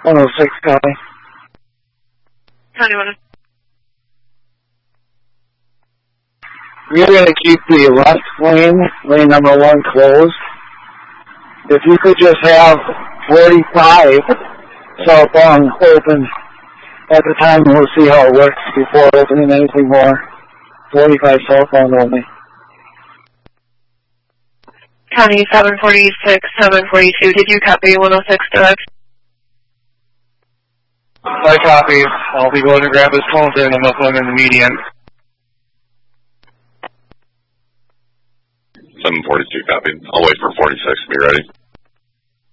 106, copy. County 106. You're going to keep the left lane number 1 closed. If you could just have 45 southbound open at the time, we'll see how it works before opening anything more. 45 southbound only. County 746, 742. Did you copy 106 direct? I copy. I'll be going to grab his phone and I'm up on in the median. 742 copy. I'll wait for 46 to be ready.